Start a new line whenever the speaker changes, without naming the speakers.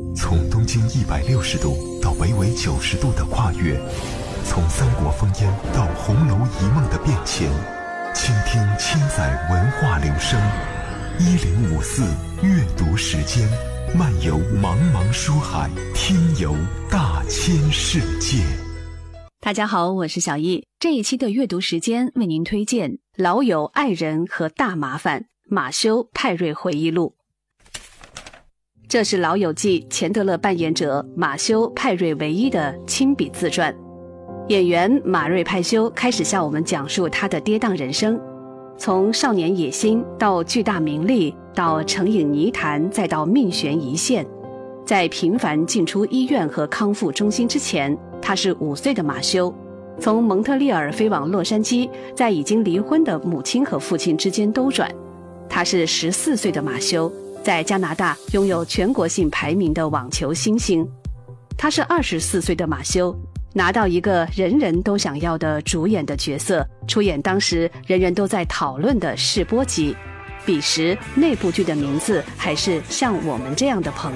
从东经160度到北纬90度的跨越，从三国烽烟到红楼一梦的变迁，倾听千载文化流声。1054阅读时间，漫游茫茫书海，听游大千世界。
大家好，我是小易。这一期的阅读时间为您推荐《老友爱人和大麻烦》马修派瑞回忆录。这是《老友记》钱德勒扮演者马修派瑞唯一的亲笔自传。演员马瑞派修开始向我们讲述他的跌宕人生，从少年野心到巨大名利，到成瘾泥潭，再到命悬一线。在频繁进出医院和康复中心之前，他是5岁的马修，从蒙特利尔飞往洛杉矶，在已经离婚的母亲和父亲之间兜转。他是14岁的马修，在加拿大拥有全国性排名的网球新星。他是24岁的马修，拿到一个人人都想要的主演的角色，出演当时人人都在讨论的试播集。彼时那部剧的名字还是像我们这样的朋友。